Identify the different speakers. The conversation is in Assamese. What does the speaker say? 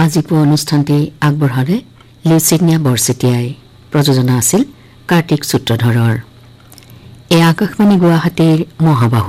Speaker 1: আজি পুৱা অনুষ্ঠানটি আগবঢ়ালে লিউচিগনিয়া বৰচেতিয়াই। প্ৰযোজনা আছিল কাৰ্তিক সূত্ৰধৰৰ। এই আকাশবাণী গুৱাহাটীৰ মহাবাহু